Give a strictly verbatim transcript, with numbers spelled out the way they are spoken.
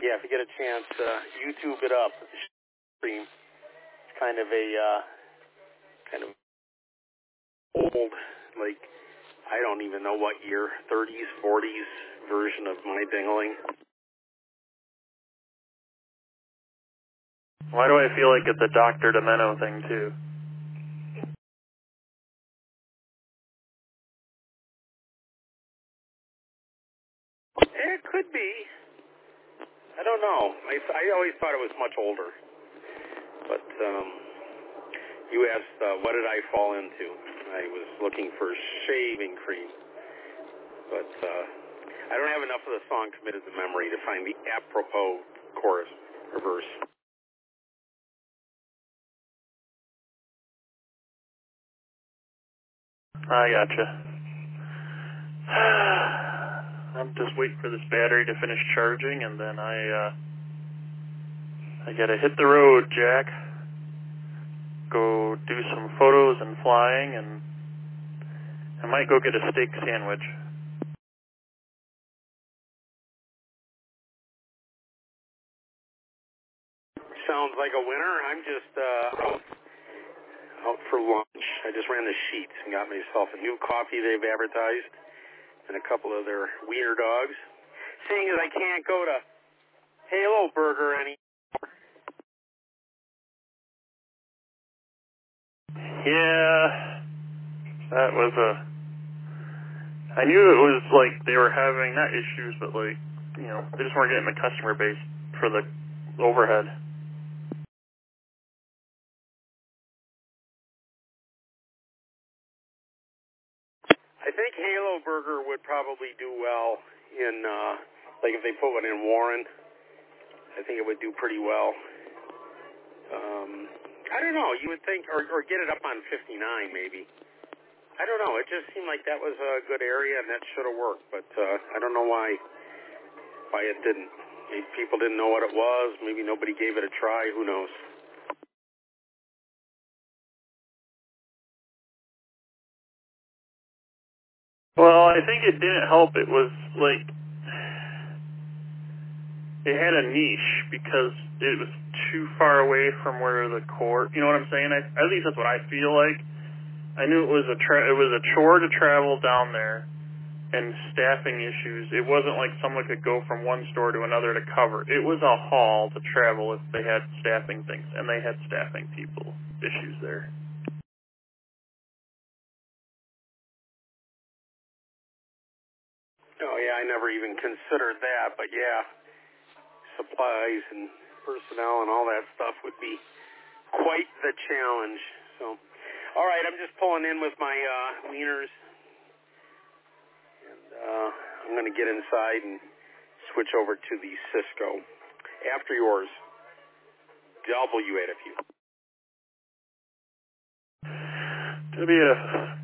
yeah, if you get a chance, uh, YouTube it up. Stream. It's kind of a uh, kind of old, like I don't even know what year, thirties, forties version of my dingling. Why do I feel like it's a Doctor Demeno thing too? It could be. I don't know. I, I always thought it was much older. But um, you asked, uh, what did I fall into? I was looking for shaving cream. But uh, I don't have enough of the song committed to memory to find the apropos chorus or verse. I gotcha. I'm just waiting for this battery to finish charging, and then I, uh, I gotta hit the road, Jack. Go do some photos and flying, and I might go get a steak sandwich. Sounds like a winner. I'm just uh, out, out for lunch. I just ran the sheets and got myself a new coffee they've advertised and a couple of their wiener dogs. Seeing as I can't go to Halo Burger any. Yeah, that was a... I knew it was like they were having, not issues, but like, you know, they just weren't getting the customer base for the overhead. I think Halo Burger would probably do well in, uh, like if they put one in Warren, I think it would do pretty well. Um, I don't know. You would think, or, or get it up on fifty-nine maybe. I don't know. It just seemed like that was a good area and that should have worked, but uh, I don't know why why it didn't. Maybe people didn't know what it was. Maybe nobody gave it a try. Who knows? Well, I think it didn't help. It was like, it had a niche because it was too far away from where the core, you know what I'm saying? I, at least that's what I feel like. I knew it was a tra- it was a chore to travel down there, and staffing issues. It wasn't like someone could go from one store to another to cover. It was a haul to travel if they had staffing things, and they had staffing people issues there. Oh yeah, I never even considered that, but yeah, supplies and personnel and all that stuff would be quite the challenge. So, all right, I'm just pulling in with my uh, wieners, and uh, I'm going to get inside and switch over to the Cisco. After yours, W A F U. W